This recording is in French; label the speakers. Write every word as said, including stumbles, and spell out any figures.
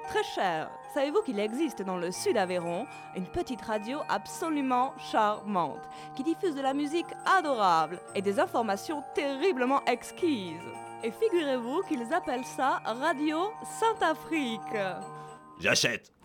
Speaker 1: Très cher, savez-vous qu'il existe dans le sud Aveyron une petite radio absolument charmante qui diffuse de la musique adorable et des informations terriblement exquises. Et figurez-vous qu'ils appellent ça Radio Sainte-Afrique.
Speaker 2: J'achète.